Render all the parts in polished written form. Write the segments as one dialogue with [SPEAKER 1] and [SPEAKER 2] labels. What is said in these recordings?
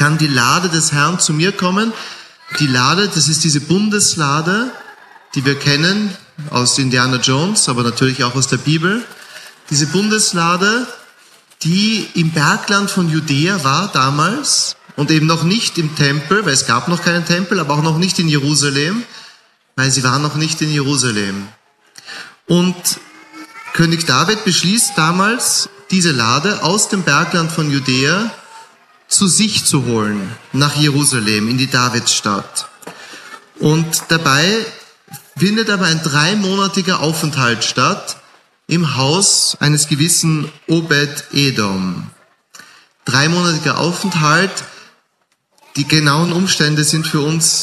[SPEAKER 1] kann die Lade des Herrn zu mir kommen. Die Lade, das ist diese Bundeslade, die wir kennen aus Indiana Jones, aber natürlich auch aus der Bibel. Diese Bundeslade, die im Bergland von Judäa war damals und eben noch nicht im Tempel, weil es gab noch keinen Tempel, aber auch noch nicht in Jerusalem, weil sie waren noch nicht in Jerusalem. Und König David beschließt damals, diese Lade aus dem Bergland von Judäa zu sich zu holen, nach Jerusalem, in die Davidsstadt. Und dabei findet aber ein 3-monatiger Aufenthalt statt im Haus eines gewissen Obed-Edom. 3-monatiger Aufenthalt, die genauen Umstände sind für uns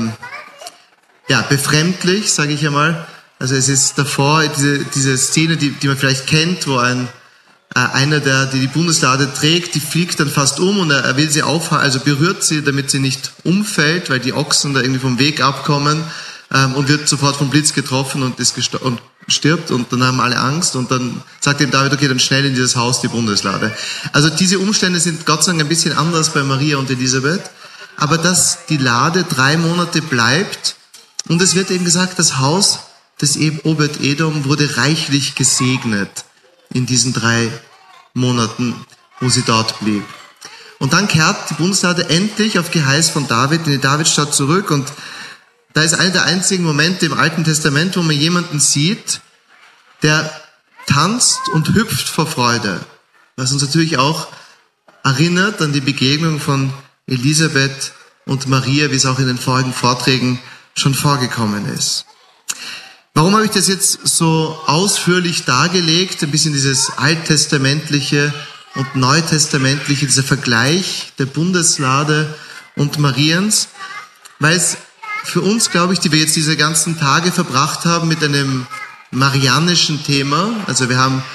[SPEAKER 1] befremdlich, sage ich einmal. Also es ist davor diese Szene, die man vielleicht kennt, wo einer, der die Bundeslade trägt, die fliegt dann fast um und er will sie aufhalten, also berührt sie, damit sie nicht umfällt, weil die Ochsen da irgendwie vom Weg abkommen, und wird sofort vom Blitz getroffen und stirbt und dann haben alle Angst und dann sagt ihm David, okay, dann schnell in dieses Haus die Bundeslade. Also diese Umstände sind Gott sei Dank ein bisschen anders bei Maria und Elisabeth, aber dass die Lade 3 Monate bleibt und es wird eben gesagt, das Haus des Obed-Edom wurde reichlich gesegnet in diesen 3 Monaten, wo sie dort blieb. Und dann kehrt die Bundeslade endlich auf Geheiß von David in die Davidstadt zurück und da ist einer der einzigen Momente im Alten Testament, wo man jemanden sieht, der tanzt und hüpft vor Freude. Was uns natürlich auch erinnert an die Begegnung von Elisabeth und Maria, wie es auch in den vorigen Vorträgen schon vorgekommen ist. Warum habe ich das jetzt so ausführlich dargelegt? Ein bisschen dieses alttestamentliche und neutestamentliche, dieser Vergleich der Bundeslade und Mariens, weil es für uns, glaube ich, die wir jetzt diese ganzen Tage verbracht haben mit einem marianischen Thema, also wir haben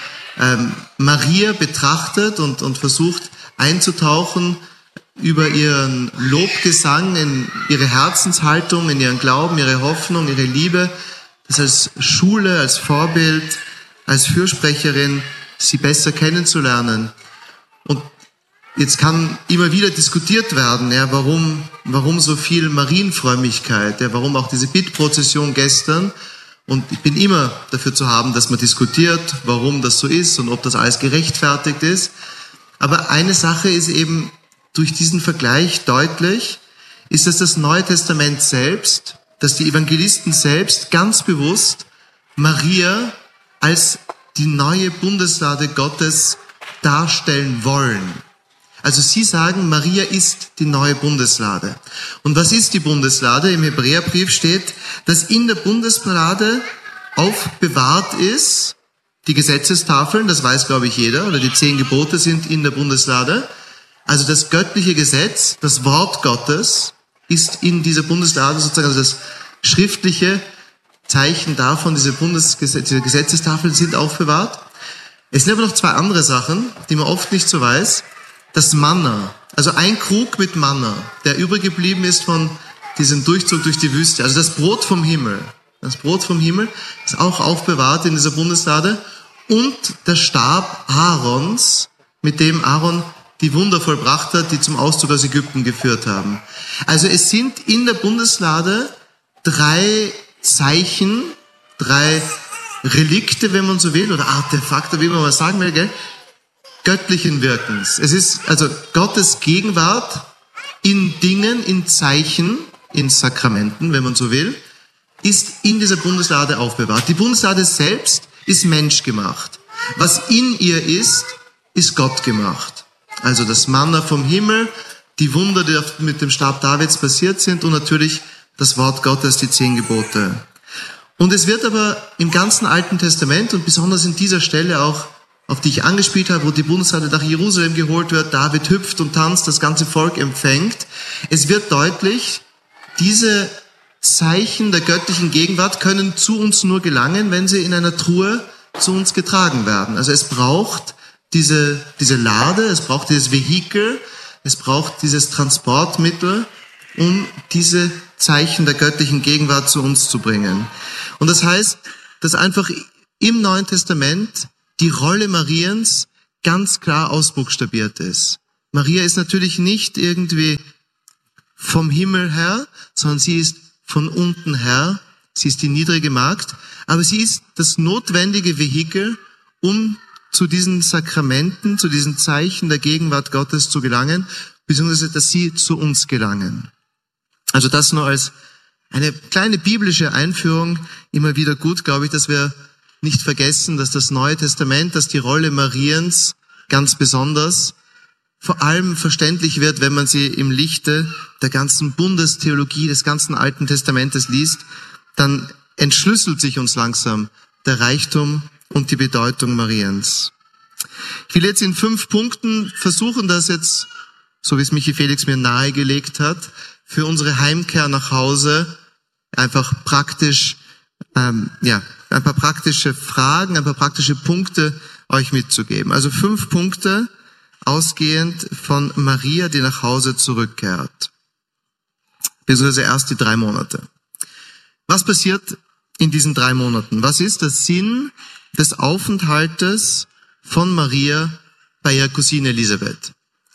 [SPEAKER 1] Maria betrachtet und versucht einzutauchen über ihren Lobgesang, in ihre Herzenshaltung, in ihren Glauben, ihre Hoffnung, ihre Liebe, das als Schule, als Vorbild, als Fürsprecherin, sie besser kennenzulernen. Und jetzt kann immer wieder diskutiert werden, ja, warum so viel Marienfrömmigkeit, ja, warum auch diese Bittprozession gestern. Und ich bin immer dafür zu haben, dass man diskutiert, warum das so ist und ob das alles gerechtfertigt ist. Aber eine Sache ist eben durch diesen Vergleich deutlich, ist, dass das Neue Testament selbst, dass die Evangelisten selbst ganz bewusst Maria als die neue Bundeslade Gottes darstellen wollen. Also sie sagen, Maria ist die neue Bundeslade. Und was ist die Bundeslade? Im Hebräerbrief steht, dass in der Bundeslade aufbewahrt ist, die Gesetzestafeln, das weiß, glaube ich, jeder, oder die 10 Gebote sind in der Bundeslade. Also das göttliche Gesetz, das Wort Gottes, ist in dieser Bundeslade sozusagen, also das schriftliche Zeichen davon, diese Gesetzestafeln sind aufbewahrt. Es sind aber noch 2 andere Sachen, die man oft nicht so weiß. Das Manna, also ein Krug mit Manna, der übrig geblieben ist von diesem Durchzug durch die Wüste. Also das Brot vom Himmel. Das Brot vom Himmel ist auch aufbewahrt in dieser Bundeslade. Und der Stab Aarons, mit dem Aaron die Wunder vollbracht hat, die zum Auszug aus Ägypten geführt haben. Also es sind in der Bundeslade 3 Zeichen, 3 Relikte, wenn man so will, oder Artefakte, wie man mal sagen will, gell? Göttlichen Wirkens. Es ist also Gottes Gegenwart in Dingen, in Zeichen, in Sakramenten, wenn man so will, ist in dieser Bundeslade aufbewahrt. Die Bundeslade selbst ist menschgemacht. Was in ihr ist Gott gemacht. Also das Manna vom Himmel, die Wunder, die mit dem Stab Davids passiert sind und natürlich das Wort Gottes, die 10 Gebote. Und es wird aber im ganzen Alten Testament und besonders in dieser Stelle auch, auf die ich angespielt habe, wo die Bundeslade nach Jerusalem geholt wird, David hüpft und tanzt, das ganze Volk empfängt. Es wird deutlich, diese Zeichen der göttlichen Gegenwart können zu uns nur gelangen, wenn sie in einer Truhe zu uns getragen werden. Also es braucht diese Lade, es braucht dieses Vehikel, es braucht dieses Transportmittel, um diese Zeichen der göttlichen Gegenwart zu uns zu bringen. Und das heißt, dass einfach im Neuen Testament die Rolle Mariens ganz klar ausbuchstabiert ist. Maria ist natürlich nicht irgendwie vom Himmel her, sondern sie ist von unten her. Sie ist die niedrige Magd, aber sie ist das notwendige Vehikel, um zu diesen Sakramenten, zu diesen Zeichen der Gegenwart Gottes zu gelangen, beziehungsweise dass sie zu uns gelangen. Also das nur als eine kleine biblische Einführung, immer wieder gut, glaube ich, dass wir nicht vergessen, dass das Neue Testament, dass die Rolle Mariens ganz besonders vor allem verständlich wird, wenn man sie im Lichte der ganzen Bundestheologie, des ganzen Alten Testamentes liest, dann entschlüsselt sich uns langsam der Reichtum und die Bedeutung Mariens. Ich will jetzt in 5 Punkten versuchen, das jetzt, so wie es Michi Felix mir nahegelegt hat, für unsere Heimkehr nach Hause einfach praktisch, ein paar praktische Fragen, ein paar praktische Punkte euch mitzugeben. Also 5 Punkte, ausgehend von Maria, die nach Hause zurückkehrt. Beziehungsweise erst die 3 Monate. Was passiert in diesen 3 Monaten? Was ist der Sinn des Aufenthaltes von Maria bei ihrer Cousine Elisabeth?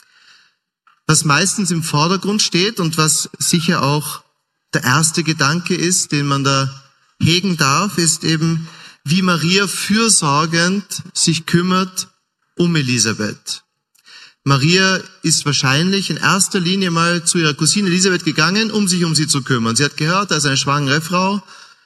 [SPEAKER 1] Was meistens im Vordergrund steht und was sicher auch der erste Gedanke ist, den man da hegen darf, ist eben, wie Maria fürsorgend sich kümmert um Elisabeth. Maria ist wahrscheinlich in erster Linie mal zu ihrer Cousine Elisabeth gegangen, um sich um sie zu kümmern. Sie hat gehört, da ist eine schwangere Frau,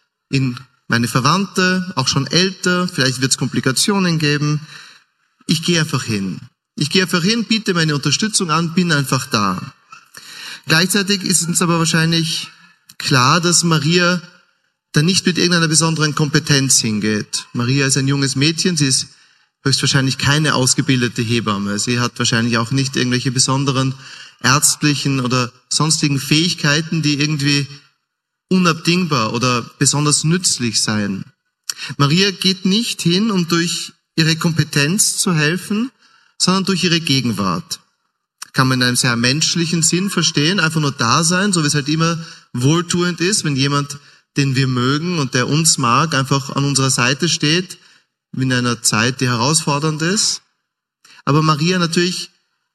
[SPEAKER 1] meine Verwandte, auch schon älter, vielleicht wird es Komplikationen geben. Ich gehe einfach hin. Biete meine Unterstützung an, bin einfach da. Gleichzeitig ist uns aber wahrscheinlich klar, dass Maria da nicht mit irgendeiner besonderen Kompetenz hingeht. Maria ist ein junges Mädchen, sie ist höchstwahrscheinlich keine ausgebildete Hebamme. Sie hat wahrscheinlich auch nicht irgendwelche besonderen ärztlichen oder sonstigen Fähigkeiten, die irgendwie unabdingbar oder besonders nützlich seien. Maria geht nicht hin, um durch ihre Kompetenz zu helfen, sondern durch ihre Gegenwart. Kann man in einem sehr menschlichen Sinn verstehen, einfach nur da sein, so wie es halt immer wohltuend ist, wenn jemand, den wir mögen und der uns mag, einfach an unserer Seite steht, in einer Zeit, die herausfordernd ist. Aber Maria natürlich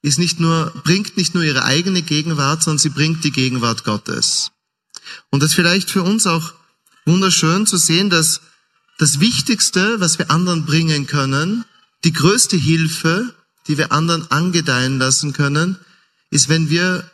[SPEAKER 1] bringt nicht nur ihre eigene Gegenwart, sondern sie bringt die Gegenwart Gottes. Und das ist vielleicht für uns auch wunderschön zu sehen, dass das Wichtigste, was wir anderen bringen können, die größte Hilfe, die wir anderen angedeihen lassen können, ist, wenn wir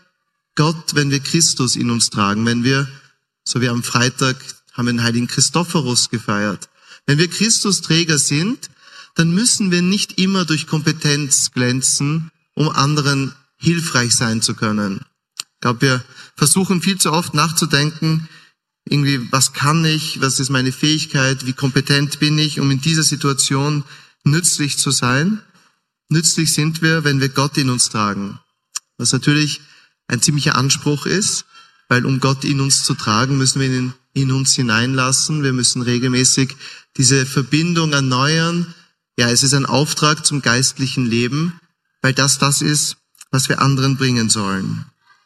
[SPEAKER 1] Christus in uns tragen, wenn wir, so wie am Freitag haben wir den heiligen Christophorus gefeiert, wenn wir Christusträger sind, dann müssen wir nicht immer durch Kompetenz glänzen, um anderen hilfreich sein zu können. Ich glaube, wir versuchen viel zu oft nachzudenken, irgendwie, was kann ich, was ist meine Fähigkeit, wie kompetent bin ich, um in dieser Situation nützlich zu sein. Nützlich sind wir, wenn wir Gott in uns tragen. Was natürlich ein ziemlicher Anspruch ist, weil um Gott in uns zu tragen, müssen wir ihn in uns hineinlassen. Wir müssen regelmäßig diese Verbindung erneuern. Ja, es ist ein Auftrag zum geistlichen Leben, weil das ist, was wir anderen bringen sollen.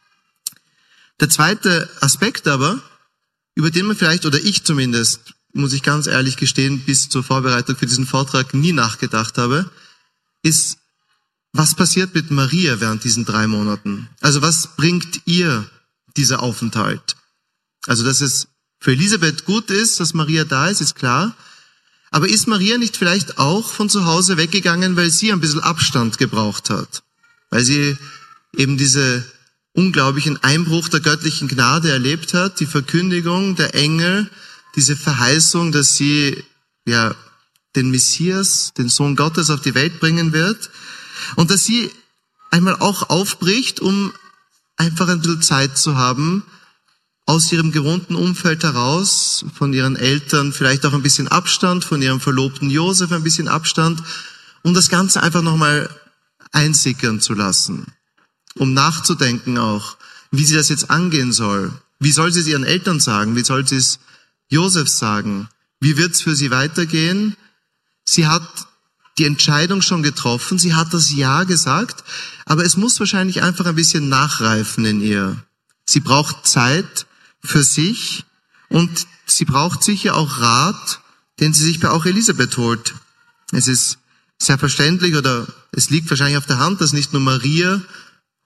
[SPEAKER 1] Der zweite Aspekt aber, über den man vielleicht, oder ich zumindest, muss ich ganz ehrlich gestehen, bis zur Vorbereitung für diesen Vortrag nie nachgedacht habe, ist, was passiert mit Maria während diesen 3 Monaten? Also was bringt ihr dieser Aufenthalt? Also dass es für Elisabeth gut ist, dass Maria da ist klar. Aber ist Maria nicht vielleicht auch von zu Hause weggegangen, weil sie ein bisschen Abstand gebraucht hat? Weil sie eben diese unglaublichen Einbruch der göttlichen Gnade erlebt hat, die Verkündigung der Engel, diese Verheißung, dass sie den Messias, den Sohn Gottes auf die Welt bringen wird und dass sie einmal auch aufbricht, um einfach ein bisschen Zeit zu haben, aus ihrem gewohnten Umfeld heraus, von ihren Eltern vielleicht auch ein bisschen Abstand, von ihrem Verlobten Josef ein bisschen Abstand, um das Ganze einfach nochmal einsickern zu lassen, um nachzudenken auch, wie sie das jetzt angehen soll. Wie soll sie es ihren Eltern sagen? Wie soll sie es Josef sagen? Wie wird es für sie weitergehen? Sie hat die Entscheidung schon getroffen, sie hat das Ja gesagt, aber es muss wahrscheinlich einfach ein bisschen nachreifen in ihr. Sie braucht Zeit für sich und sie braucht sicher auch Rat, den sie sich bei auch Elisabeth holt. Es ist sehr verständlich oder es liegt wahrscheinlich auf der Hand, dass nicht nur Maria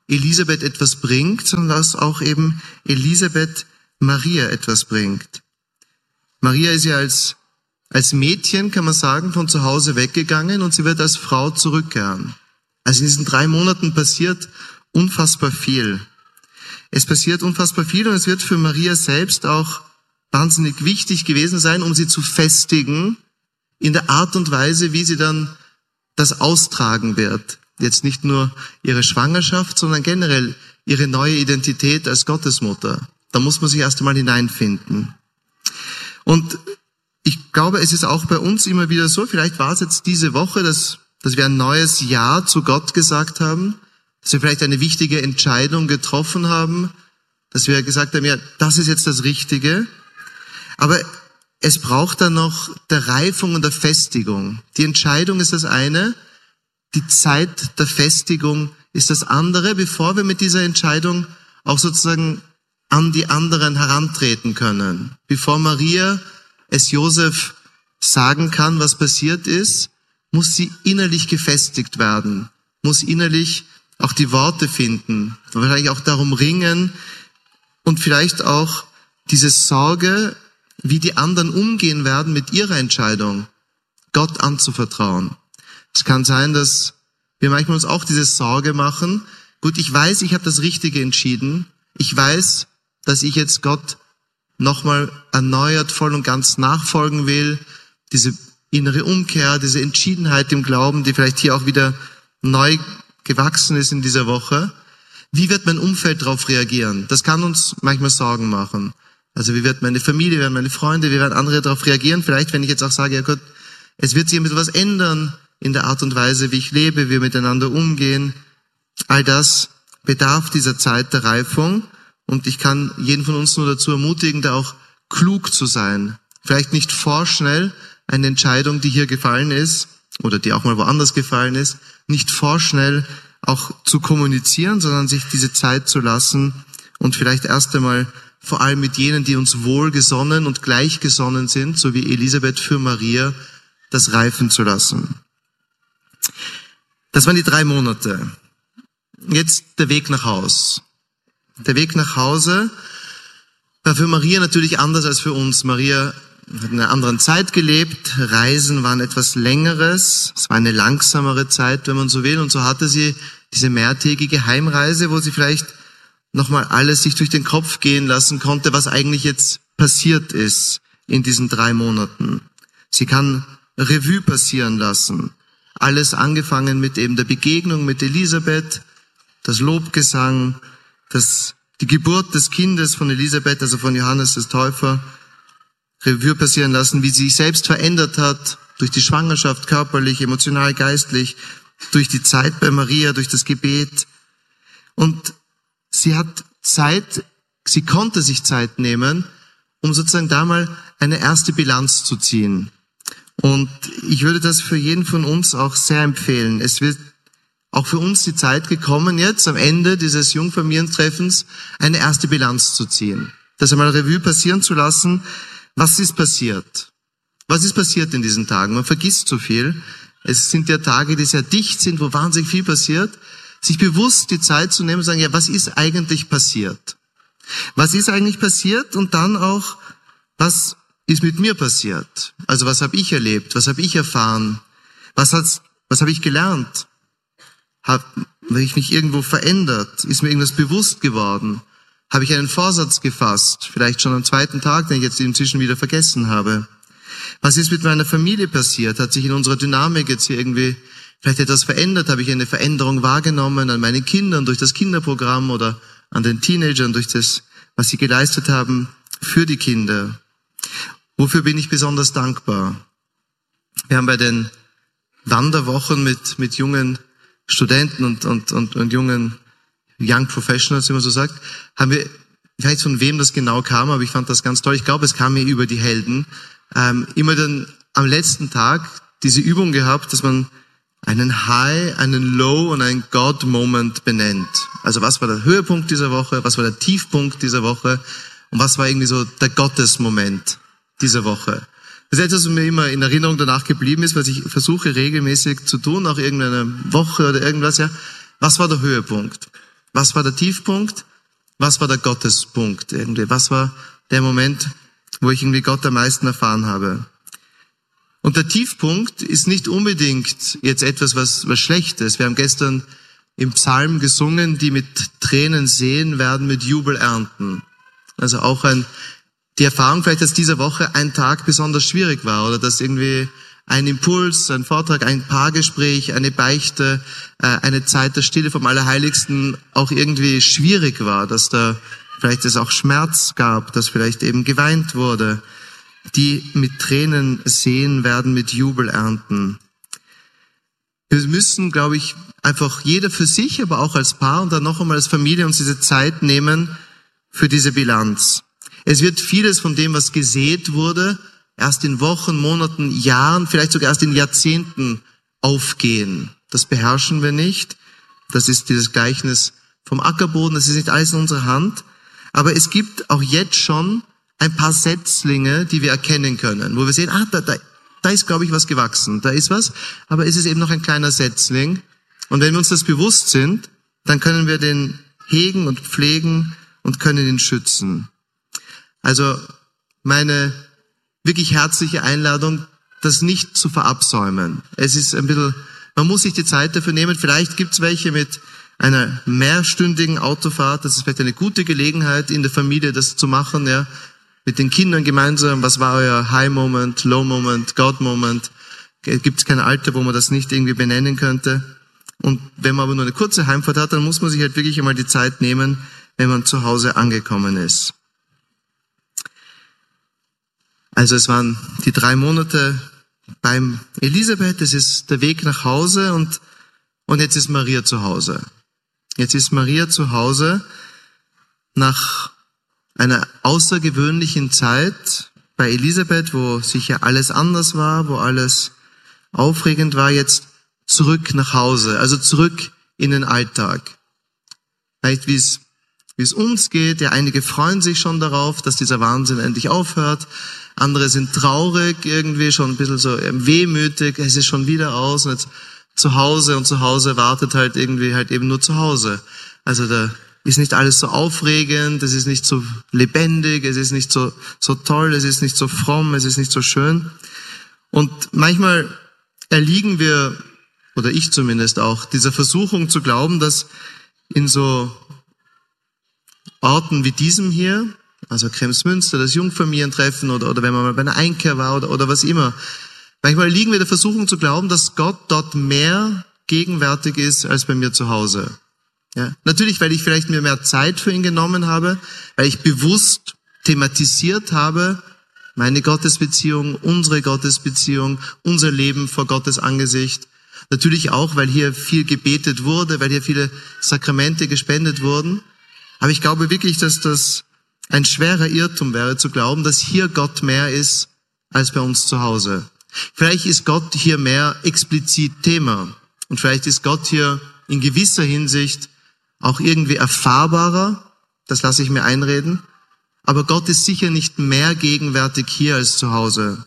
[SPEAKER 1] Elisabeth etwas bringt, sondern dass auch eben Elisabeth Maria etwas bringt. Maria ist ja als Mädchen, kann man sagen, von zu Hause weggegangen und sie wird als Frau zurückkehren. Also in diesen 3 Monaten passiert unfassbar viel. Es passiert unfassbar viel und es wird für Maria selbst auch wahnsinnig wichtig gewesen sein, um sie zu festigen in der Art und Weise, wie sie dann das austragen wird. Jetzt nicht nur ihre Schwangerschaft, sondern generell ihre neue Identität als Gottesmutter. Da muss man sich erst einmal hineinfinden. Und ich glaube, es ist auch bei uns immer wieder so, vielleicht war es jetzt diese Woche, dass wir ein neues Ja zu Gott gesagt haben, dass wir vielleicht eine wichtige Entscheidung getroffen haben, dass wir gesagt haben, ja, das ist jetzt das Richtige. Aber es braucht dann noch der Reifung und der Festigung. Die Entscheidung ist das eine, die Zeit der Festigung ist das andere, bevor wir mit dieser Entscheidung auch sozusagen an die anderen herantreten können. Bevor Maria es Josef sagen kann, was passiert ist, muss sie innerlich gefestigt werden, muss innerlich auch die Worte finden, wahrscheinlich auch darum ringen und vielleicht auch diese Sorge, wie die anderen umgehen werden mit ihrer Entscheidung, Gott anzuvertrauen. Es kann sein, dass wir manchmal uns auch diese Sorge machen. Gut, ich weiß, ich habe das Richtige entschieden. Ich weiß, dass ich jetzt Gott nochmal erneuert, voll und ganz nachfolgen will. Diese innere Umkehr, diese Entschiedenheit im Glauben, die vielleicht hier auch wieder neu gewachsen ist in dieser Woche. Wie wird mein Umfeld darauf reagieren? Das kann uns manchmal Sorgen machen. Also wie wird meine Familie, wie werden meine Freunde, wie werden andere darauf reagieren? Vielleicht, wenn ich jetzt auch sage, ja Gott, es wird sich ein bisschen was ändern in der Art und Weise, wie ich lebe, wie wir miteinander umgehen. All das bedarf dieser Zeit der Reifung. Und ich kann jeden von uns nur dazu ermutigen, da auch klug zu sein. Vielleicht nicht vorschnell eine Entscheidung, die hier gefallen ist, oder die auch mal woanders gefallen ist, nicht vorschnell auch zu kommunizieren, sondern sich diese Zeit zu lassen und vielleicht erst einmal vor allem mit jenen, die uns wohlgesonnen und gleichgesonnen sind, so wie Elisabeth für Maria, das reifen zu lassen. Das waren die 3 Monate. Jetzt der Weg nach Haus. Der Weg nach Hause war für Maria natürlich anders als für uns. Maria hat in einer anderen Zeit gelebt. Reisen waren etwas Längeres. Es war eine langsamere Zeit, wenn man so will. Und so hatte sie diese mehrtägige Heimreise, wo sie vielleicht nochmal alles sich durch den Kopf gehen lassen konnte, was eigentlich jetzt passiert ist in diesen 3 Monaten. Sie kann Revue passieren lassen. Alles angefangen mit eben der Begegnung mit Elisabeth, das Lobgesang, die Geburt des Kindes von Elisabeth, also von Johannes des Täufer, Revue passieren lassen, wie sie sich selbst verändert hat, durch die Schwangerschaft, körperlich, emotional, geistlich, durch die Zeit bei Maria, durch das Gebet. Und sie konnte sich Zeit nehmen, um sozusagen da mal eine erste Bilanz zu ziehen. Und ich würde das für jeden von uns auch sehr empfehlen. Es wird auch für uns die Zeit gekommen, jetzt am Ende dieses Jungfamilientreffens eine erste Bilanz zu ziehen. Das einmal Revue passieren zu lassen. Was ist passiert? Was ist passiert in diesen Tagen? Man vergisst so viel. Es sind ja Tage, die sehr dicht sind, wo wahnsinnig viel passiert. Sich bewusst die Zeit zu nehmen und sagen, ja, was ist eigentlich passiert? Was ist eigentlich passiert? Und dann auch, was ist mit mir passiert? Also was habe ich erlebt? Was habe ich erfahren? Was habe ich gelernt? Habe ich mich irgendwo verändert? Ist mir irgendwas bewusst geworden? Habe ich einen Vorsatz gefasst? Vielleicht schon am 2. Tag, den ich jetzt inzwischen wieder vergessen habe. Was ist mit meiner Familie passiert? Hat sich in unserer Dynamik jetzt hier irgendwie vielleicht etwas verändert? Habe ich eine Veränderung wahrgenommen an meinen Kindern durch das Kinderprogramm oder an den Teenagern durch das, was sie geleistet haben für die Kinder? Wofür bin ich besonders dankbar? Wir haben bei den Wanderwochen mit jungen Studenten und jungen Young Professionals, wie man so sagt, haben wir, vielleicht von wem das genau kam, aber ich fand das ganz toll. Ich glaube, es kam mir über die Helden. Immer dann am letzten Tag diese Übung gehabt, dass man einen High, einen Low und einen God-Moment benennt. Also was war der Höhepunkt dieser Woche, was war der Tiefpunkt dieser Woche und was war irgendwie so der Gottesmoment dieser Woche. Das ist etwas, was mir immer in Erinnerung danach geblieben ist, was ich versuche regelmäßig zu tun, auch irgendeine Woche oder irgendwas, ja. Was war der Höhepunkt? Was war der Tiefpunkt? Was war der Gottespunkt irgendwie? Was war der Moment, wo ich irgendwie Gott am meisten erfahren habe? Und der Tiefpunkt ist nicht unbedingt jetzt etwas, was Schlechtes. Wir haben gestern im Psalm gesungen, die mit Tränen sehen, werden mit Jubel ernten. Also auch die Erfahrung vielleicht, dass diese Woche ein Tag besonders schwierig war oder dass irgendwie ein Impuls, ein Vortrag, ein Paargespräch, eine Beichte, eine Zeit der Stille vom Allerheiligsten auch irgendwie schwierig war, dass da vielleicht es auch Schmerz gab, dass vielleicht eben geweint wurde. Die mit Tränen sehen, werden mit Jubel ernten. Wir müssen, glaube ich, einfach jeder für sich, aber auch als Paar und dann noch einmal als Familie uns diese Zeit nehmen für diese Bilanz. Es wird vieles von dem, was gesät wurde, erst in Wochen, Monaten, Jahren, vielleicht sogar erst in Jahrzehnten aufgehen. Das beherrschen wir nicht. Das ist dieses Gleichnis vom Ackerboden. Das ist nicht alles in unserer Hand. Aber es gibt auch jetzt schon ein paar Setzlinge, die wir erkennen können, wo wir sehen, da ist, glaube ich, was gewachsen. Da ist was, aber es ist eben noch ein kleiner Setzling. Und wenn wir uns das bewusst sind, dann können wir den hegen und pflegen und können ihn schützen. Also meine wirklich herzliche Einladung, das nicht zu verabsäumen. Es ist ein bisschen, man muss sich die Zeit dafür nehmen. Vielleicht gibt's welche mit einer mehrstündigen Autofahrt. Das ist vielleicht eine gute Gelegenheit, in der Familie das zu machen, ja. Mit den Kindern gemeinsam. Was war euer High Moment, Low Moment, God Moment? Gibt's kein Alter, wo man das nicht irgendwie benennen könnte? Und wenn man aber nur eine kurze Heimfahrt hat, dann muss man sich halt wirklich einmal die Zeit nehmen, wenn man zu Hause angekommen ist. Also es waren die 3 Monate beim Elisabeth, es ist der Weg nach Hause und jetzt ist Maria zu Hause. Jetzt ist Maria zu Hause nach einer außergewöhnlichen Zeit bei Elisabeth, wo sicher alles anders war, wo alles aufregend war, jetzt zurück nach Hause, also zurück in den Alltag. Vielleicht wie es uns geht, ja, einige freuen sich schon darauf, dass dieser Wahnsinn endlich aufhört. Andere sind traurig, irgendwie schon ein bisschen so wehmütig, es ist schon wieder aus und jetzt zu Hause wartet halt irgendwie halt eben nur zu Hause. Also da ist nicht alles so aufregend, es ist nicht so lebendig, es ist nicht so toll, es ist nicht so fromm, es ist nicht so schön. Und manchmal erliegen wir, oder ich zumindest auch, dieser Versuchung zu glauben, dass in so Orten wie diesem hier, also Kremsmünster, das Jungfamilientreffen oder wenn man mal bei einer Einkehr war oder was immer, manchmal liegen wir der Versuchung zu glauben, dass Gott dort mehr gegenwärtig ist als bei mir zu Hause. Ja, natürlich, weil ich vielleicht mir mehr Zeit für ihn genommen habe, weil ich bewusst thematisiert habe, meine Gottesbeziehung, unsere Gottesbeziehung, unser Leben vor Gottes Angesicht. Natürlich auch, weil hier viel gebetet wurde, weil hier viele Sakramente gespendet wurden. Aber ich glaube wirklich, dass das ein schwerer Irrtum wäre, zu glauben, dass hier Gott mehr ist als bei uns zu Hause. Vielleicht ist Gott hier mehr explizit Thema. Und vielleicht ist Gott hier in gewisser Hinsicht auch irgendwie erfahrbarer. Das lasse ich mir einreden. Aber Gott ist sicher nicht mehr gegenwärtig hier als zu Hause.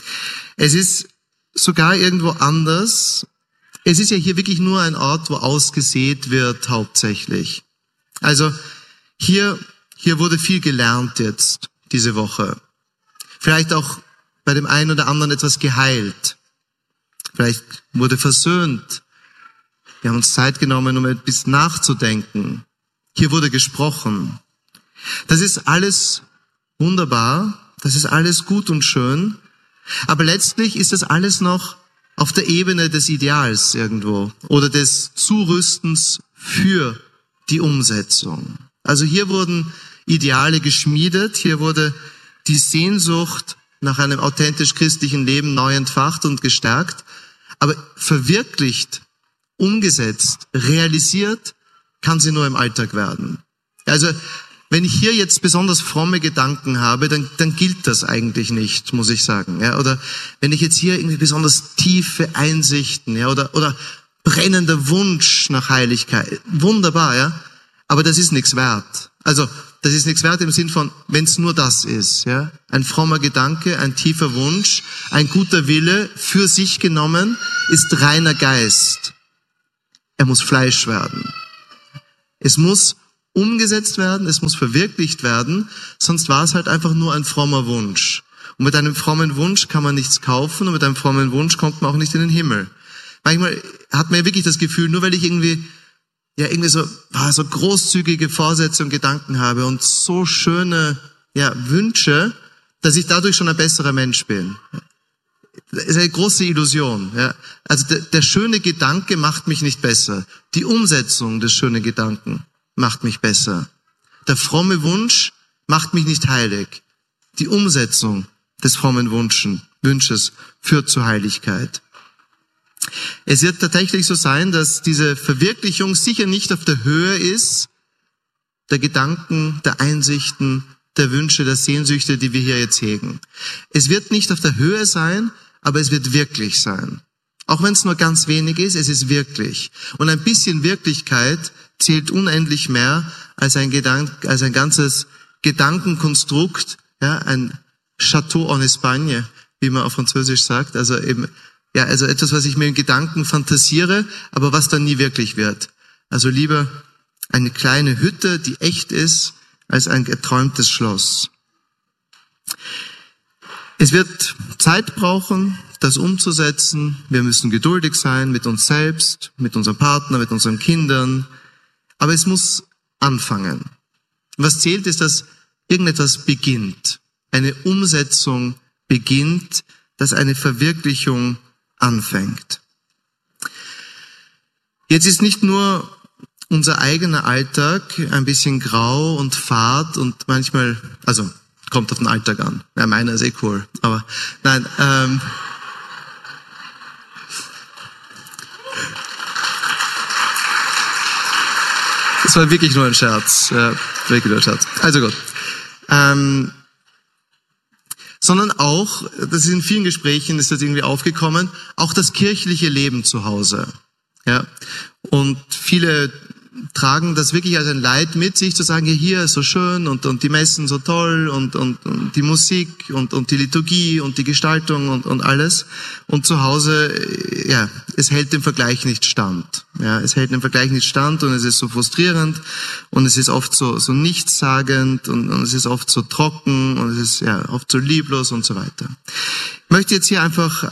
[SPEAKER 1] Es ist sogar irgendwo anders. Es ist ja hier wirklich nur ein Ort, wo ausgesät wird hauptsächlich. Also hier wurde viel gelernt jetzt diese Woche. Vielleicht auch bei dem einen oder anderen etwas geheilt. Vielleicht wurde versöhnt. Wir haben uns Zeit genommen, um ein bisschen nachzudenken. Hier wurde gesprochen. Das ist alles wunderbar. Das ist alles gut und schön. Aber letztlich ist das alles noch auf der Ebene des Ideals irgendwo oder des Zurüstens für die Umsetzung. Also hier wurden Ideale geschmiedet. Hier wurde die Sehnsucht nach einem authentisch christlichen Leben neu entfacht und gestärkt. Aber verwirklicht, umgesetzt, realisiert, kann sie nur im Alltag werden. Also, wenn ich hier jetzt besonders fromme Gedanken habe, dann gilt das eigentlich nicht, muss ich sagen. Ja, oder wenn ich jetzt hier irgendwie besonders tiefe Einsichten, ja, oder brennender Wunsch nach Heiligkeit, wunderbar, ja, aber das ist nichts wert. Also, das ist nichts wert im Sinn von, wenn es nur das ist, ja, ein frommer Gedanke, ein tiefer Wunsch, ein guter Wille, für sich genommen, ist reiner Geist. Er muss Fleisch werden. Es muss umgesetzt werden, es muss verwirklicht werden, sonst war es halt einfach nur ein frommer Wunsch. Und mit einem frommen Wunsch kann man nichts kaufen und mit einem frommen Wunsch kommt man auch nicht in den Himmel. Manchmal hat man ja wirklich das Gefühl, nur weil ich irgendwie so großzügige Vorsätze und Gedanken habe und so schöne Wünsche, dass ich dadurch schon ein besserer Mensch bin. Das ist eine große Illusion. Ja. Also der schöne Gedanke macht mich nicht besser. Die Umsetzung des schönen Gedanken macht mich besser. Der fromme Wunsch macht mich nicht heilig. Die Umsetzung des frommen Wunsches führt zur Heiligkeit. Es wird tatsächlich so sein, dass diese Verwirklichung sicher nicht auf der Höhe ist der Gedanken, der Einsichten, der Wünsche, der Sehnsüchte, die wir hier jetzt hegen. Es wird nicht auf der Höhe sein, aber es wird wirklich sein. Auch wenn es nur ganz wenig ist, es ist wirklich. Und ein bisschen Wirklichkeit zählt unendlich mehr als ein ganzes Gedankenkonstrukt, ein Château en Espagne, wie man auf Französisch sagt. Also etwas, was ich mir in Gedanken fantasiere, aber was dann nie wirklich wird. Also lieber eine kleine Hütte, die echt ist, als ein geträumtes Schloss. Es wird Zeit brauchen, das umzusetzen. Wir müssen geduldig sein mit uns selbst, mit unserem Partner, mit unseren Kindern. Aber es muss anfangen. Was zählt, ist, dass irgendetwas beginnt. Eine Umsetzung beginnt, dass eine Verwirklichung anfängt. Jetzt ist nicht nur unser eigener Alltag ein bisschen grau und fad und manchmal, also kommt auf den Alltag an. Ja, meiner ist cool, aber nein. Das war wirklich nur ein Scherz. Ja, wirklich nur ein Scherz. Also gut. Sondern auch, das ist in vielen Gesprächen, ist das irgendwie aufgekommen, auch das kirchliche Leben zu Hause. Ja. Und viele tragen das wirklich als ein Leid mit sich, zu sagen, hier ist so schön und die Messen so toll und die Musik und die Liturgie und die Gestaltung und alles. Und zu Hause, es hält dem Vergleich nicht stand. Ja, es hält dem Vergleich nicht stand und es ist so frustrierend und es ist oft so nichtssagend und es ist oft so trocken und es ist oft so lieblos und so weiter. Ich möchte jetzt hier einfach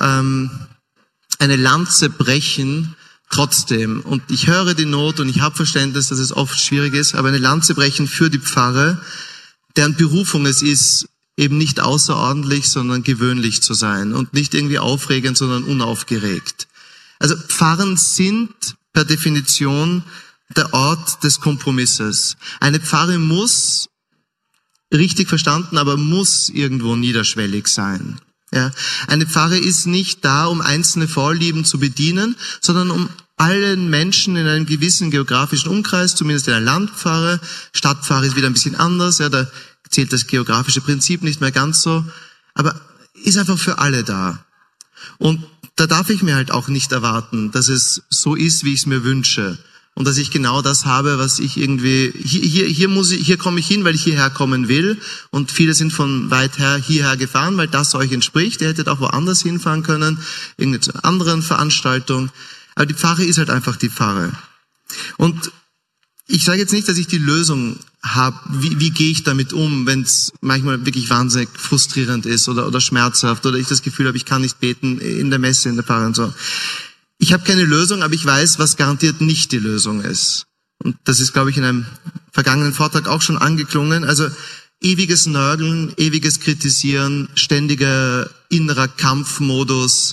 [SPEAKER 1] eine Lanze brechen, trotzdem, und ich höre die Not und ich habe Verständnis, dass es oft schwierig ist, aber eine Lanze brechen für die Pfarre, deren Berufung es ist, eben nicht außerordentlich, sondern gewöhnlich zu sein und nicht irgendwie aufregend, sondern unaufgeregt. Also Pfarren sind per Definition der Ort des Kompromisses. Eine Pfarre muss, richtig verstanden, aber muss irgendwo niederschwellig sein. Ja, eine Pfarre ist nicht da, um einzelne Vorlieben zu bedienen, sondern um allen Menschen in einem gewissen geografischen Umkreis, zumindest in einer Landpfarre. Stadtpfarre ist wieder ein bisschen anders, da zählt das geografische Prinzip nicht mehr ganz so, aber ist einfach für alle da. Und da darf ich mir halt auch nicht erwarten, dass es so ist, wie ich es mir wünsche. Und dass ich genau das habe, was ich irgendwie, hier komme ich hin, weil ich hierher kommen will. Und viele sind von weit her hierher gefahren, weil das euch entspricht. Ihr hättet auch woanders hinfahren können, irgendeine zu einer anderen Veranstaltung. Aber die Pfarre ist halt einfach die Pfarre. Und ich sage jetzt nicht, dass ich die Lösung habe, wie gehe ich damit um, wenn es manchmal wirklich wahnsinnig frustrierend ist oder schmerzhaft oder ich das Gefühl habe, ich kann nicht beten in der Messe, in der Pfarre und so. Ich habe keine Lösung, aber ich weiß, was garantiert nicht die Lösung ist. Und das ist, glaube ich, in einem vergangenen Vortrag auch schon angeklungen. Also ewiges Nörgeln, ewiges Kritisieren, ständiger innerer Kampfmodus,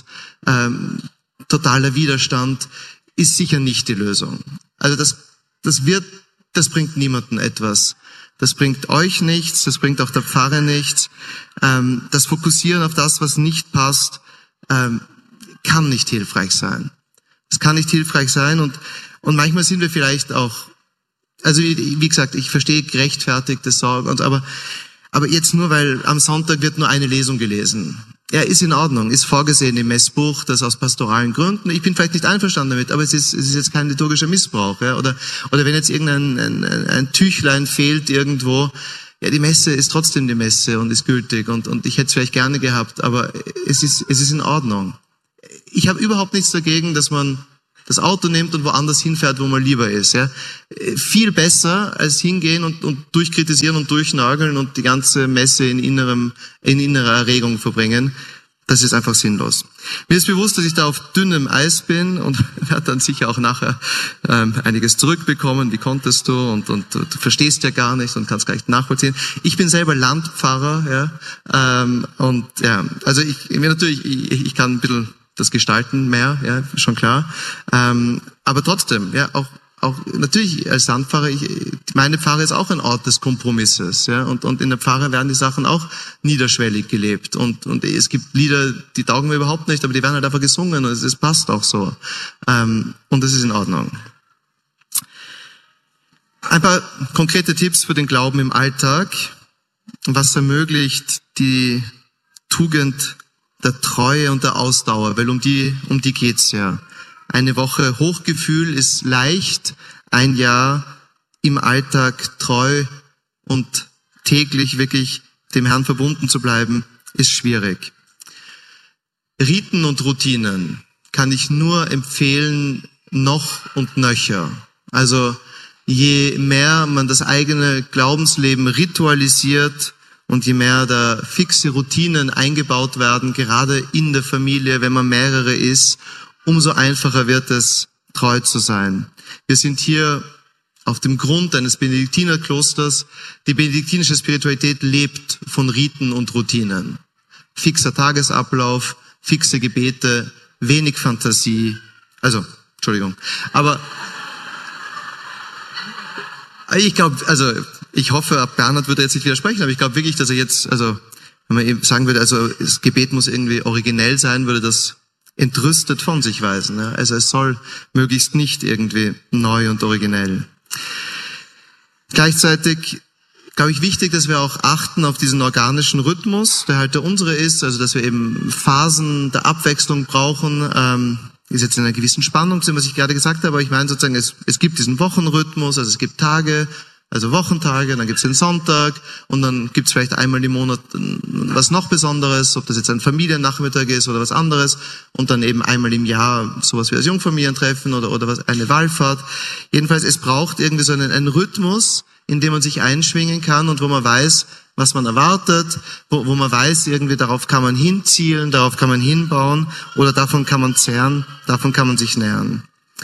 [SPEAKER 1] totaler Widerstand ist sicher nicht die Lösung. Also das bringt niemandem etwas. Das bringt euch nichts, das bringt auch der Pfarre nichts. Das Fokussieren auf das, was nicht passt, kann nicht hilfreich sein. Es kann nicht hilfreich sein und manchmal sind wir vielleicht auch, also wie gesagt, ich verstehe gerechtfertigte Sorgen, aber jetzt nur, weil am Sonntag wird nur eine Lesung gelesen. Ja, ist in Ordnung, ist vorgesehen im Messbuch, das aus pastoralen Gründen. Ich bin vielleicht nicht einverstanden damit, aber es ist jetzt kein liturgischer Missbrauch. Ja? Oder wenn jetzt irgendein ein Tüchlein fehlt irgendwo, ja, die Messe ist trotzdem die Messe und ist gültig und ich hätte es vielleicht gerne gehabt, aber es ist in Ordnung. Ich habe überhaupt nichts dagegen, dass man das Auto nimmt und woanders hinfährt, wo man lieber ist. Ja. Viel besser als hingehen und durchkritisieren und durchnageln und die ganze Messe in innerer Erregung verbringen. Das ist einfach sinnlos. Mir ist bewusst, dass ich da auf dünnem Eis bin und werde dann sicher auch nachher einiges zurückbekommen. Wie konntest du? Und du verstehst ja gar nichts und kannst gar nicht nachvollziehen. Ich bin selber Landpfarrer, ja, und ja, also ich kann ein bisschen das gestalten mehr, ja, schon klar. Aber trotzdem, ja, auch natürlich als Landpfarrer, meine Pfarre ist auch ein Ort des Kompromisses, ja, und in der Pfarre werden die Sachen auch niederschwellig gelebt und es gibt Lieder, die taugen mir überhaupt nicht, aber die werden halt einfach gesungen und es passt auch so, und das ist in Ordnung. Ein paar konkrete Tipps für den Glauben im Alltag, was ermöglicht die Tugend der Treue und der Ausdauer, weil um die geht's ja. Eine Woche Hochgefühl ist leicht, ein Jahr im Alltag treu und täglich wirklich dem Herrn verbunden zu bleiben, ist schwierig. Riten und Routinen kann ich nur empfehlen, noch und nöcher. Also je mehr man das eigene Glaubensleben ritualisiert und je mehr da fixe Routinen eingebaut werden, gerade in der Familie, wenn man mehrere ist, umso einfacher wird es, treu zu sein. Wir sind hier auf dem Grund eines Benediktinerklosters. Die benediktinische Spiritualität lebt von Riten und Routinen. Fixer Tagesablauf, fixe Gebete, wenig Fantasie. Aber ich hoffe, Bernhard würde jetzt nicht widersprechen, aber ich glaube wirklich, dass er jetzt, wenn man eben sagen würde, das Gebet muss irgendwie originell sein, würde das entrüstet von sich weisen. Ja? Also es soll möglichst nicht irgendwie neu und originell. Gleichzeitig glaube ich wichtig, dass wir auch achten auf diesen organischen Rhythmus, der halt der unsere ist, also dass wir eben Phasen der Abwechslung brauchen, ist jetzt in einer gewissen Spannung, was ich gerade gesagt habe, aber ich meine sozusagen, es gibt diesen Wochenrhythmus, also es gibt Tage, also Wochentage, dann gibt's den Sonntag und dann gibt's vielleicht einmal im Monat was noch Besonderes, ob das jetzt ein Familiennachmittag ist oder was anderes und dann eben einmal im Jahr sowas wie das Jungfamilientreffen oder was, eine Wallfahrt. Jedenfalls, es braucht irgendwie so einen Rhythmus, in dem man sich einschwingen kann und wo man weiß, was man erwartet, wo man weiß, irgendwie darauf kann man hinzielen, darauf kann man hinbauen oder davon kann man zehren, davon kann man sich nähern.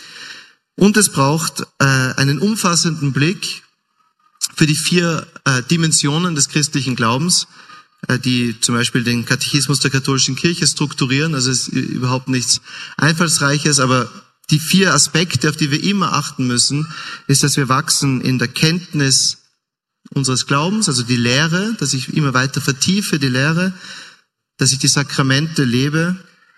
[SPEAKER 1] Und es braucht einen umfassenden Blick für die 4 Dimensionen des christlichen Glaubens, die zum Beispiel den Katechismus der katholischen Kirche strukturieren. Also es ist überhaupt nichts Einfallsreiches, aber die 4 Aspekte, auf die wir immer achten müssen, ist, dass wir wachsen in der Kenntnis unseres Glaubens, also die Lehre, dass ich immer weiter vertiefe die Lehre, dass ich die Sakramente lebe,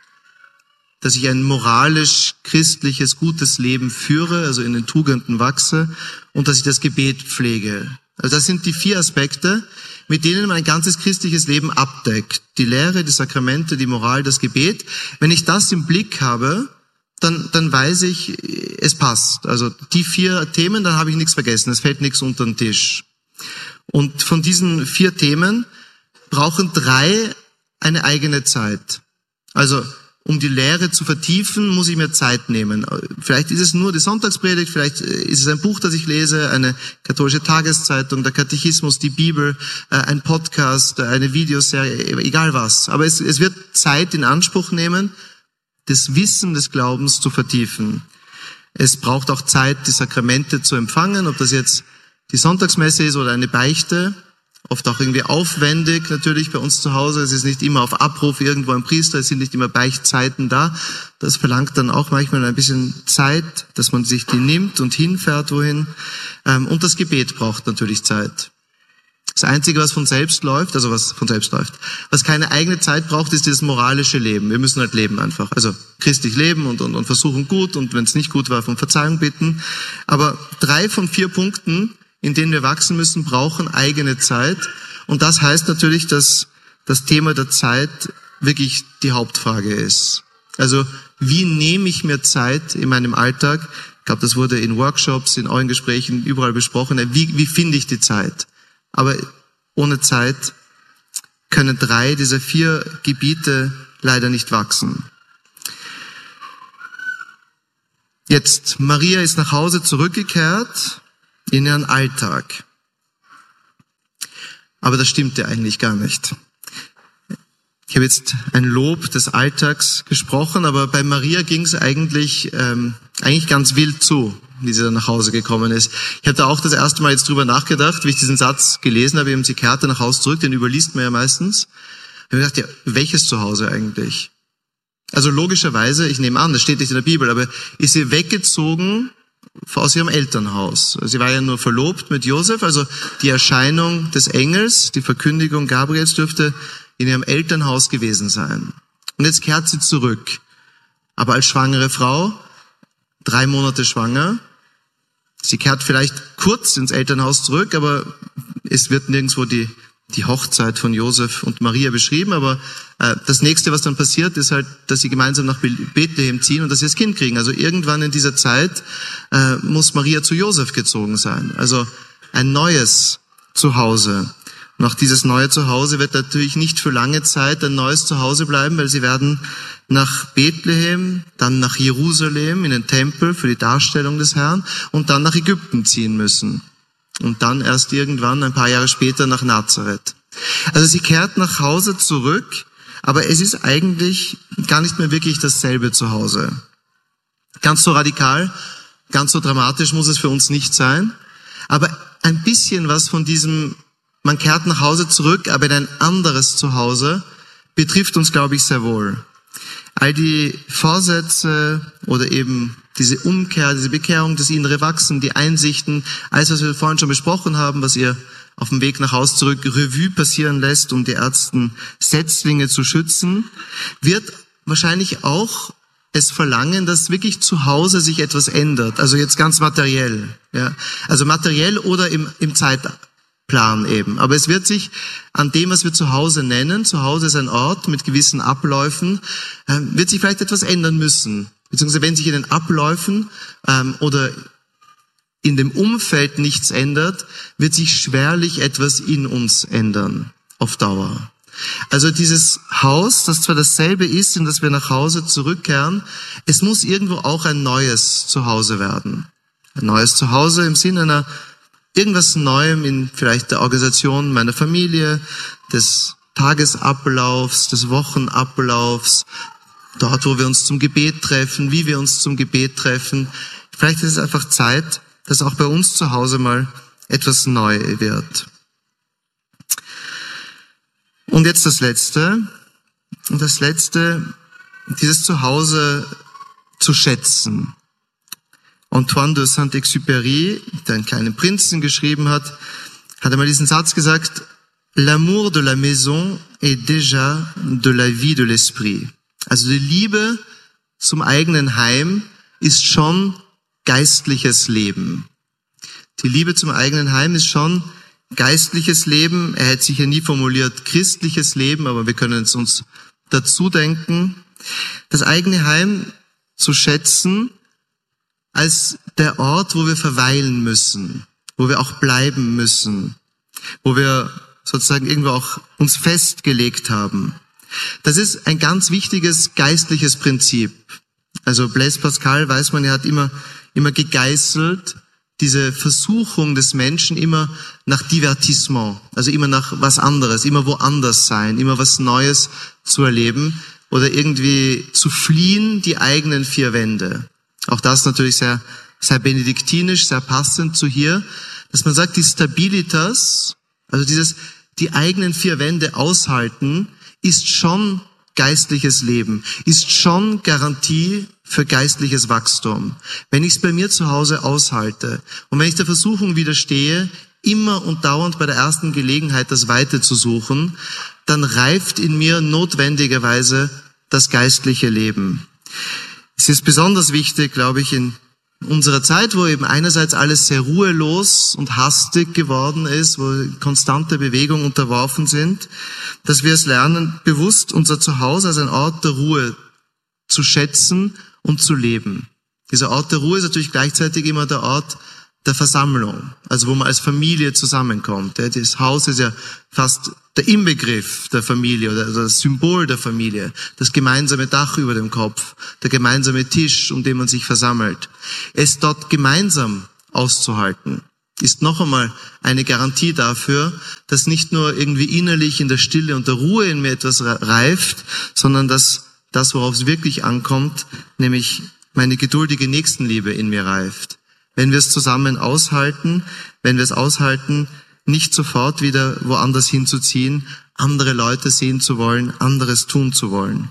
[SPEAKER 1] dass ich ein moralisch-christliches, gutes Leben führe, also in den Tugenden wachse und dass ich das Gebet pflege. Also das sind die 4 Aspekte, mit denen man ein ganzes christliches Leben abdeckt. Die Lehre, die Sakramente, die Moral, das Gebet. Wenn ich das im Blick habe, dann weiß ich, es passt. Also die 4 Themen, dann habe ich nichts vergessen, es fällt nichts unter den Tisch. Und von diesen 4 Themen brauchen 3 eine eigene Zeit. Also um die Lehre zu vertiefen, muss ich mir Zeit nehmen. Vielleicht ist es nur die Sonntagspredigt, vielleicht ist es ein Buch, das ich lese, eine katholische Tageszeitung, der Katechismus, die Bibel, ein Podcast, eine Videoserie, egal was. Aber es wird Zeit in Anspruch nehmen, das Wissen des Glaubens zu vertiefen. Es braucht auch Zeit, die Sakramente zu empfangen, ob das jetzt die Sonntagsmesse ist oder eine Beichte. Oft auch irgendwie aufwendig, natürlich bei uns zu Hause. Es ist nicht immer auf Abruf irgendwo ein Priester, es sind nicht immer Beichtzeiten da. Das verlangt dann auch manchmal ein bisschen Zeit, dass man sich die nimmt und hinfährt wohin. Und das Gebet braucht natürlich Zeit. Das Einzige, was keine eigene Zeit braucht, ist dieses moralische Leben. Wir müssen halt leben einfach. Also christlich leben und versuchen gut und wenn es nicht gut war, um Verzeihung bitten. Aber 3 von 4 Punkten, in denen wir wachsen müssen, brauchen eigene Zeit. Und das heißt natürlich, dass das Thema der Zeit wirklich die Hauptfrage ist. Also wie nehme ich mir Zeit in meinem Alltag? Ich glaube, das wurde in Workshops, in euren Gesprächen überall besprochen. Wie finde ich die Zeit? Aber ohne Zeit können 3 dieser 4 Gebiete leider nicht wachsen. Jetzt, Maria ist nach Hause zurückgekehrt in ihren Alltag. Aber das stimmte eigentlich gar nicht. Ich habe jetzt ein Lob des Alltags gesprochen, aber bei Maria ging es eigentlich ganz wild zu, wie sie dann nach Hause gekommen ist. Ich habe da auch das erste Mal jetzt drüber nachgedacht, wie ich diesen Satz gelesen habe, eben sie kehrte nach Hause zurück, den überliest man ja meistens. Ich habe gedacht, ja, welches Zuhause eigentlich? Also logischerweise, ich nehme an, das steht nicht in der Bibel, aber ist sie weggezogen aus ihrem Elternhaus. Sie war ja nur verlobt mit Josef, also die Erscheinung des Engels, die Verkündigung Gabriels dürfte in ihrem Elternhaus gewesen sein. Und jetzt kehrt sie zurück. Aber als schwangere Frau, 3 Monate schwanger. Sie kehrt vielleicht kurz ins Elternhaus zurück, aber es wird nirgendwo die Hochzeit von Josef und Maria beschrieben. Aber das nächste, was dann passiert, ist halt, dass sie gemeinsam nach Bethlehem ziehen und dass sie das Kind kriegen. Also irgendwann in dieser Zeit muss Maria zu Josef gezogen sein. Also ein neues Zuhause. Und auch dieses neue Zuhause wird natürlich nicht für lange Zeit ein neues Zuhause bleiben, weil sie werden nach Bethlehem, dann nach Jerusalem in den Tempel für die Darstellung des Herrn und dann nach Ägypten ziehen müssen. Und dann erst irgendwann ein paar Jahre später nach Nazareth. Also sie kehrt nach Hause zurück, aber es ist eigentlich gar nicht mehr wirklich dasselbe Zuhause. Ganz so radikal, ganz so dramatisch muss es für uns nicht sein, aber ein bisschen was von diesem man kehrt nach Hause zurück, aber in ein anderes Zuhause, betrifft uns, glaube ich, sehr wohl. All die Vorsätze oder eben diese Umkehr, diese Bekehrung, das innere Wachsen, die Einsichten, alles, was wir vorhin schon besprochen haben, was ihr auf dem Weg nach Hause zurück Revue passieren lässt, um die ersten Setzlinge zu schützen, wird wahrscheinlich auch es verlangen, dass wirklich zu Hause sich etwas ändert. Also jetzt ganz materiell. Ja. Also materiell oder im Zeitplan eben. Aber es wird sich an dem, was wir zu Hause nennen, zu Hause ist ein Ort mit gewissen Abläufen, wird sich vielleicht etwas ändern müssen. Beziehungsweise wenn sich in den Abläufen oder in dem Umfeld nichts ändert, wird sich schwerlich etwas in uns ändern, auf Dauer. Also dieses Haus, das zwar dasselbe ist, in das wir nach Hause zurückkehren, es muss irgendwo auch ein neues Zuhause werden. Ein neues Zuhause im Sinne einer irgendwas Neuem in vielleicht der Organisation meiner Familie, des Tagesablaufs, des Wochenablaufs, dort, wo wir uns zum Gebet treffen, wie wir uns zum Gebet treffen. Vielleicht ist es einfach Zeit, dass auch bei uns zu Hause mal etwas neu wird. Und jetzt das Letzte. Und das Letzte, dieses Zuhause zu schätzen. Antoine de Saint-Exupéry, der einen kleinen Prinzen geschrieben hat einmal diesen Satz gesagt: L'amour de la maison est déjà de la vie de l'esprit. Also die Liebe zum eigenen Heim ist schon geistliches Leben. Die Liebe zum eigenen Heim ist schon geistliches Leben. Er hätte sicher nie formuliert christliches Leben, aber wir können es uns dazu denken. Das eigene Heim zu schätzen als der Ort, wo wir verweilen müssen, wo wir auch bleiben müssen, wo wir sozusagen irgendwo auch uns festgelegt haben. Das ist ein ganz wichtiges geistliches Prinzip. Also Blaise Pascal, weiß man, er hat immer gegeißelt, diese Versuchung des Menschen immer nach Divertissement, also immer nach was anderes, immer woanders sein, immer was Neues zu erleben oder irgendwie zu fliehen, die eigenen 4 Wände. Auch das natürlich sehr, sehr benediktinisch, sehr passend zu hier, dass man sagt, die Stabilitas, also die eigenen 4 Wände aushalten, ist schon geistliches Leben, ist schon Garantie für geistliches Wachstum. Wenn ich es bei mir zu Hause aushalte und wenn ich der Versuchung widerstehe, immer und dauernd bei der ersten Gelegenheit das Weite zu suchen, dann reift in mir notwendigerweise das geistliche Leben. Es ist besonders wichtig, glaube ich, in unserer Zeit, wo eben einerseits alles sehr ruhelos und hastig geworden ist, wo konstante Bewegungen unterworfen sind, dass wir es lernen, bewusst unser Zuhause als ein Ort der Ruhe zu schätzen und zu leben. Dieser Ort der Ruhe ist natürlich gleichzeitig immer der Ort der Versammlung, also wo man als Familie zusammenkommt. Das Haus ist ja fast der Inbegriff der Familie oder das Symbol der Familie, das gemeinsame Dach über dem Kopf, der gemeinsame Tisch, um den man sich versammelt. Es dort gemeinsam auszuhalten, ist noch einmal eine Garantie dafür, dass nicht nur irgendwie innerlich in der Stille und der Ruhe in mir etwas reift, sondern dass das, worauf es wirklich ankommt, nämlich meine geduldige Nächstenliebe in mir reift. Wenn wir es zusammen aushalten, wenn wir es aushalten, nicht sofort wieder woanders hinzuziehen, andere Leute sehen zu wollen, anderes tun zu wollen.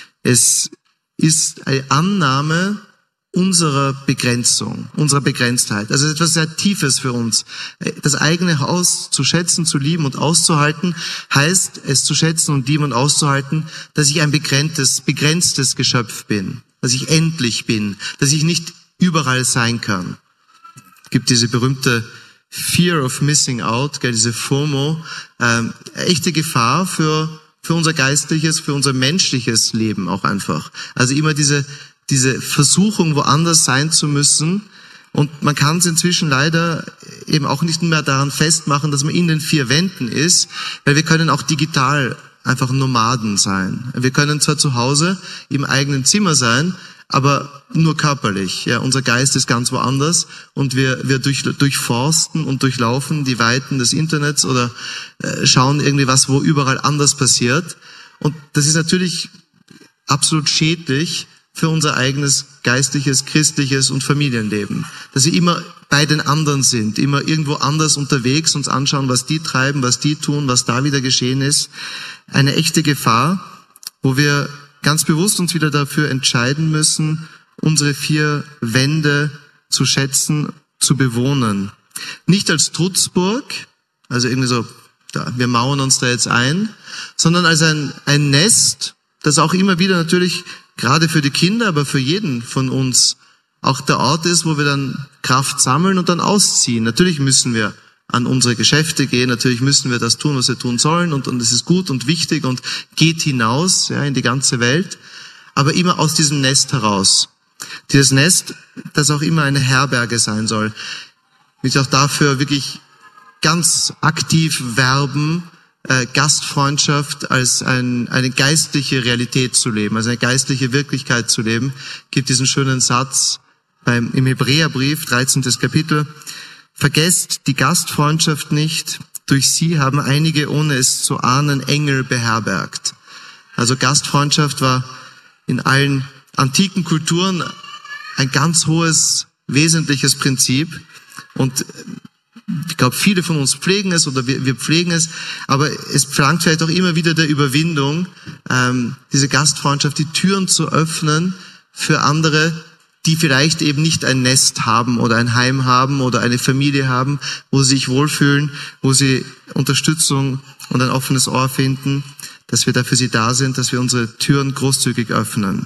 [SPEAKER 1] Es ist eine Annahme unserer Begrenzung, unserer Begrenztheit. Also etwas sehr Tiefes für uns. Das eigene Haus zu schätzen, zu lieben und auszuhalten, heißt es zu schätzen und lieben und auszuhalten, dass ich ein begrenztes Geschöpf bin, dass ich endlich bin, dass ich nicht überall sein kann. Es gibt diese berühmte Fear of Missing Out, diese FOMO, echte Gefahr für unser geistliches, für unser menschliches Leben auch einfach. Also immer diese Versuchung, woanders sein zu müssen. Und man kann es inzwischen leider eben auch nicht mehr daran festmachen, dass man in den 4 Wänden ist, weil wir können auch digital einfach Nomaden sein. Wir können zwar zu Hause im eigenen Zimmer sein, aber nur körperlich. Ja, unser Geist ist ganz woanders und wir durchforsten und durchlaufen die Weiten des Internets oder schauen irgendwie was, wo überall anders passiert. Und das ist natürlich absolut schädlich für unser eigenes geistliches, christliches und Familienleben. Dass wir immer bei den anderen sind, immer irgendwo anders unterwegs, uns anschauen, was die treiben, was die tun, was da wieder geschehen ist. Eine echte Gefahr, wo wir ganz bewusst uns wieder dafür entscheiden müssen, unsere 4 Wände zu schätzen, zu bewohnen. Nicht als Trutzburg, also irgendwie so, wir mauern uns da jetzt ein, sondern als ein Nest, das auch immer wieder natürlich gerade für die Kinder, aber für jeden von uns auch der Ort ist, wo wir dann Kraft sammeln und dann ausziehen. Natürlich müssen wir an unsere Geschäfte gehen, natürlich müssen wir das tun, was wir tun sollen und es ist gut und wichtig und geht hinaus, ja, in die ganze Welt, aber immer aus diesem Nest heraus. Dieses Nest, das auch immer eine Herberge sein soll. Ich will auch dafür wirklich ganz aktiv werben, Gastfreundschaft als eine geistliche Realität zu leben, als eine geistliche Wirklichkeit zu leben. Es gibt diesen schönen Satz im Hebräerbrief, 13. Kapitel: Vergesst die Gastfreundschaft nicht, durch sie haben einige, ohne es zu ahnen, Engel beherbergt. Also Gastfreundschaft war in allen antiken Kulturen ein ganz hohes, wesentliches Prinzip und ich glaube, viele von uns pflegen es oder wir pflegen es, aber es verlangt vielleicht auch immer wieder der Überwindung, diese Gastfreundschaft, die Türen zu öffnen für andere, die vielleicht eben nicht ein Nest haben oder ein Heim haben oder eine Familie haben, wo sie sich wohlfühlen, wo sie Unterstützung und ein offenes Ohr finden, dass wir da für sie da sind, dass wir unsere Türen großzügig öffnen.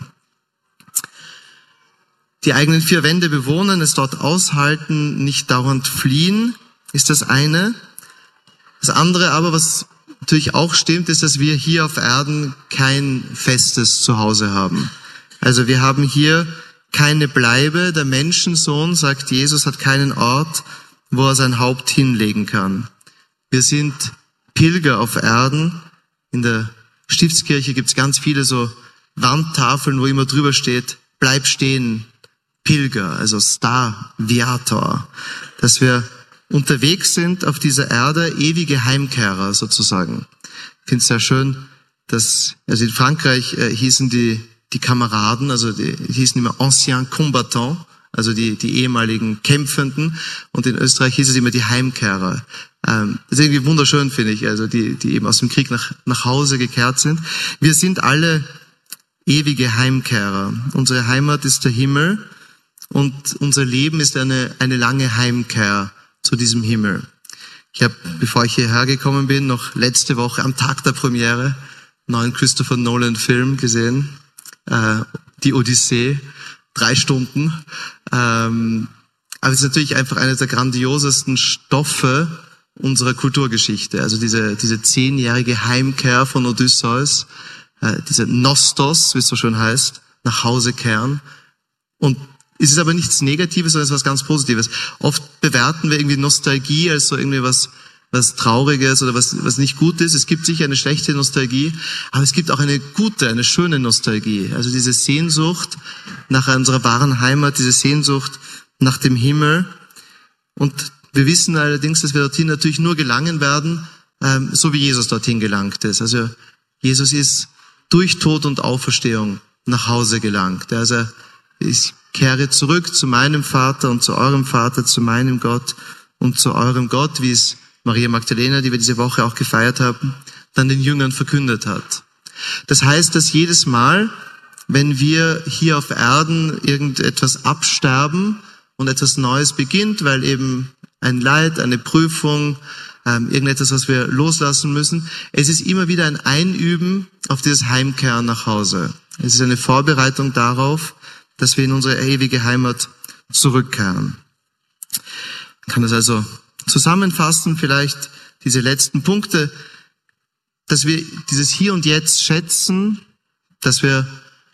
[SPEAKER 1] Die eigenen 4 Wände bewohnen, es dort aushalten, nicht dauernd fliehen, ist das eine. Das andere aber, was natürlich auch stimmt, ist, dass wir hier auf Erden kein festes Zuhause haben. Also wir haben hier keine Bleibe. Der Menschensohn, sagt Jesus, hat keinen Ort, wo er sein Haupt hinlegen kann. Wir sind Pilger auf Erden. In der Stiftskirche gibt es ganz viele so Wandtafeln, wo immer drüber steht, bleib stehen, Pilger, also Star Viator, dass wir unterwegs sind auf dieser Erde, ewige Heimkehrer sozusagen. Ich finde es sehr schön, dass, also in Frankreich hießen die Kameraden, also die hießen immer Anciens Combattants, also die ehemaligen Kämpfenden, und in Österreich hieß es immer die Heimkehrer. Das ist irgendwie wunderschön, finde ich, also die eben aus dem Krieg nach Hause gekehrt sind. Wir sind alle ewige Heimkehrer. Unsere Heimat ist der Himmel und unser Leben ist eine lange Heimkehr zu diesem Himmel. Ich habe, bevor ich hierher gekommen bin, noch letzte Woche am Tag der Premiere neuen Christopher Nolan Film gesehen, die Odyssee, 3 Stunden. Aber es ist natürlich einfach eines der grandiosesten Stoffe unserer Kulturgeschichte. Also diese 10-jährige Heimkehr von Odysseus, diese Nostos, wie es so schön heißt, nach Hause kehren. Und ist es aber nichts Negatives, sondern es ist was ganz Positives. Oft bewerten wir irgendwie Nostalgie als so irgendwie was Trauriges oder was nicht gut ist. Es gibt sicher eine schlechte Nostalgie, aber es gibt auch eine gute, eine schöne Nostalgie. Also diese Sehnsucht nach unserer wahren Heimat, diese Sehnsucht nach dem Himmel. Und wir wissen allerdings, dass wir dorthin natürlich nur gelangen werden, so wie Jesus dorthin gelangt ist. Also Jesus ist durch Tod und Auferstehung nach Hause gelangt. Also ich kehre zurück zu meinem Vater und zu eurem Vater, zu meinem Gott und zu eurem Gott, wie es Maria Magdalena, die wir diese Woche auch gefeiert haben, dann den Jüngern verkündet hat. Das heißt, dass jedes Mal, wenn wir hier auf Erden irgendetwas absterben und etwas Neues beginnt, weil eben ein Leid, eine Prüfung, irgendetwas, was wir loslassen müssen, es ist immer wieder ein Einüben auf dieses Heimkehren nach Hause. Es ist eine Vorbereitung darauf, dass wir in unsere ewige Heimat zurückkehren. Man kann das also zusammenfassen, vielleicht diese letzten Punkte, dass wir dieses Hier und Jetzt schätzen, dass wir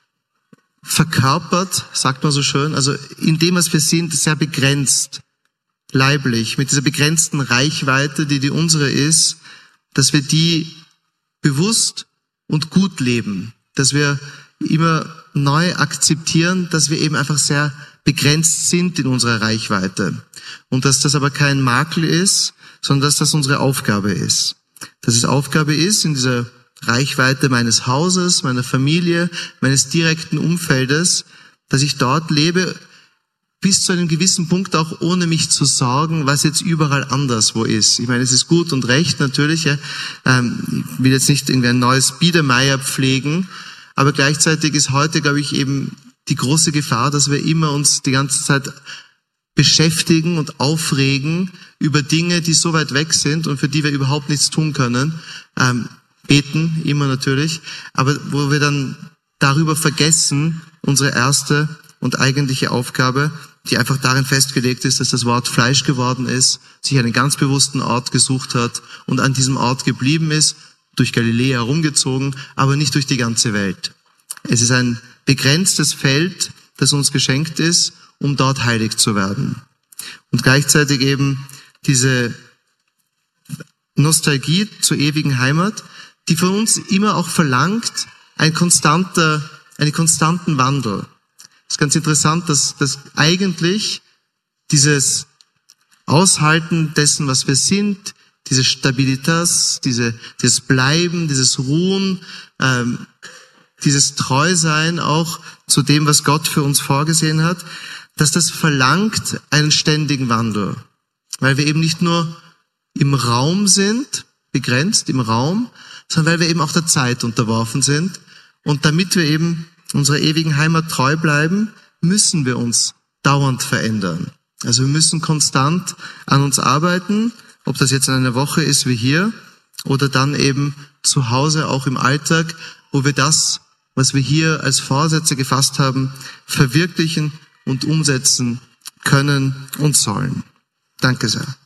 [SPEAKER 1] verkörpert, sagt man so schön, also in dem, was wir sind, sehr begrenzt, leiblich, mit dieser begrenzten Reichweite, die unsere ist, dass wir die bewusst und gut leben, dass wir immer neu akzeptieren, dass wir eben einfach sehr begrenzt sind in unserer Reichweite und dass das aber kein Makel ist, sondern dass das unsere Aufgabe ist. Dass es Aufgabe ist, in dieser Reichweite meines Hauses, meiner Familie, meines direkten Umfeldes, dass ich dort lebe, bis zu einem gewissen Punkt auch ohne mich zu sorgen, was jetzt überall anderswo ist. Ich meine, es ist gut und recht natürlich. Ich will jetzt nicht irgendwie ein neues Biedermeier pflegen, aber gleichzeitig ist heute, glaube ich, eben die große Gefahr, dass wir immer uns die ganze Zeit beschäftigen und aufregen über Dinge, die so weit weg sind und für die wir überhaupt nichts tun können. Beten, immer natürlich, aber wo wir dann darüber vergessen, unsere erste und eigentliche Aufgabe, die einfach darin festgelegt ist, dass das Wort Fleisch geworden ist, sich einen ganz bewussten Ort gesucht hat und an diesem Ort geblieben ist, durch Galiläa herumgezogen, aber nicht durch die ganze Welt. Es ist ein begrenztes Feld, das uns geschenkt ist, um dort heilig zu werden. Und gleichzeitig eben diese Nostalgie zur ewigen Heimat, die von uns immer auch verlangt, einen konstanten Wandel. Es ist ganz interessant, dass eigentlich dieses Aushalten dessen, was wir sind, diese Stabilitas, dieses Bleiben, dieses Ruhen, dieses Treusein auch zu dem, was Gott für uns vorgesehen hat, dass das verlangt einen ständigen Wandel. Weil wir eben nicht nur im Raum sind, begrenzt im Raum, sondern weil wir eben auch der Zeit unterworfen sind. Und damit wir eben unserer ewigen Heimat treu bleiben, müssen wir uns dauernd verändern. Also wir müssen konstant an uns arbeiten, ob das jetzt in einer Woche ist wie hier oder dann eben zu Hause auch im Alltag, wo wir das, was wir hier als Vorsätze gefasst haben, verwirklichen und umsetzen können und sollen. Danke sehr.